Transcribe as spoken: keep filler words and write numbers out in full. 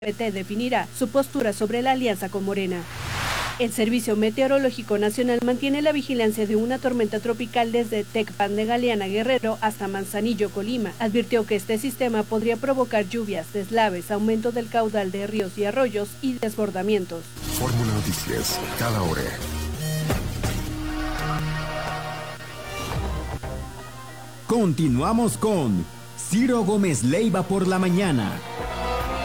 P T definirá su postura sobre la alianza con Morena. El Servicio Meteorológico Nacional mantiene la vigilancia de una tormenta tropical desde Tecpan de Galeana, Guerrero, hasta Manzanillo, Colima. Advirtió que este sistema podría provocar lluvias, deslaves, aumento del caudal de ríos y arroyos y desbordamientos. Fórmula Noticias, cada hora. Continuamos con Ciro Gómez Leiva por la mañana.